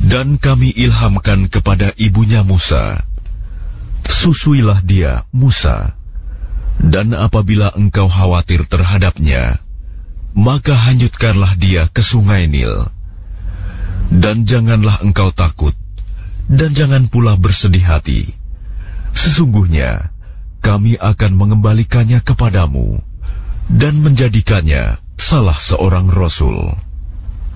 Dan kami ilhamkan kepada ibunya Musa, susuilah dia, Musa, dan apabila engkau khawatir terhadapnya, maka hanyutkanlah dia ke sungai Nil. Dan janganlah engkau takut, dan jangan pula bersedih hati. Sesungguhnya kami akan mengembalikannya kepadamu dan menjadikannya salah seorang rasul.